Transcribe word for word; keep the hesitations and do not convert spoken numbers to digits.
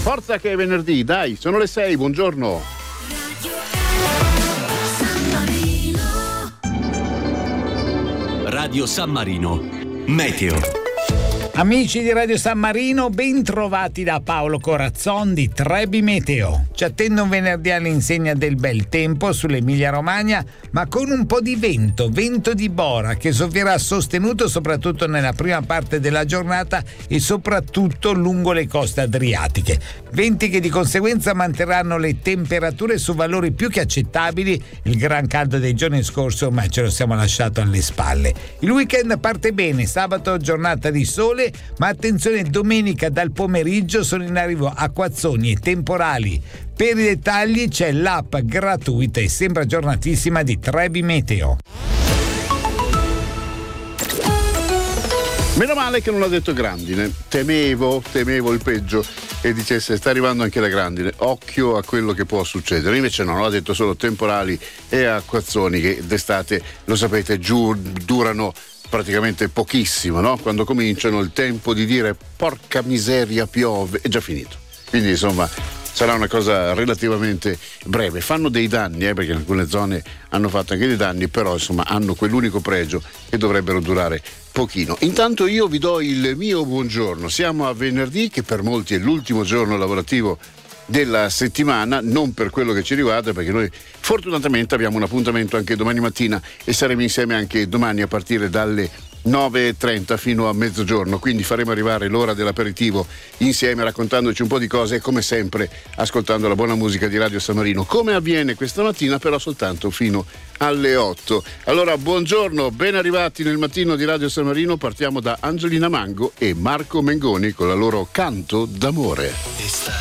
Forza che è venerdì, dai, sono le sei, buongiorno. Radio San Marino, Meteo. Amici di Radio San Marino, ben trovati da Paolo Corazzon di Trebi Meteo. Ci attende un venerdì all'insegna del bel tempo sull'Emilia Romagna, ma con un po' di vento, vento di Bora, che soffierà sostenuto soprattutto nella prima parte della giornata e soprattutto lungo le coste adriatiche. Venti che di conseguenza manterranno le temperature su valori più che accettabili. Il gran caldo dei giorni scorsi ormai ce lo siamo lasciato alle spalle. Il weekend parte bene, sabato giornata di sole, ma attenzione, domenica dal pomeriggio sono in arrivo acquazzoni e temporali. Per i dettagli c'è l'app gratuita e sembra giornatissima di Trebi Meteo. Meno male che non ha detto grandine, temevo, temevo il peggio e dicesse sta arrivando anche la grandine, occhio a quello che può succedere. Invece no, non ha detto solo temporali e acquazzoni che d'estate, lo sapete, giù durano praticamente pochissimo, no? Quando cominciano il tempo di dire porca miseria piove è già finito. Quindi insomma sarà una cosa relativamente breve. Fanno dei danni, eh, perché in alcune zone hanno fatto anche dei danni, però insomma hanno quell'unico pregio che dovrebbero durare pochino. Intanto io vi do il mio buongiorno. Siamo a venerdì, che per molti è l'ultimo giorno lavorativo della settimana, non per quello che ci riguarda, perché noi fortunatamente abbiamo un appuntamento anche domani mattina e saremo insieme anche domani a partire dalle nove e trenta fino a mezzogiorno, quindi faremo arrivare l'ora dell'aperitivo insieme, raccontandoci un po' di cose e come sempre ascoltando la buona musica di Radio San Marino, come avviene questa mattina, però soltanto fino alle otto. Allora buongiorno, ben arrivati nel mattino di Radio San Marino. Partiamo da Angelina Mango e Marco Mengoni con la loro Canto d'amore.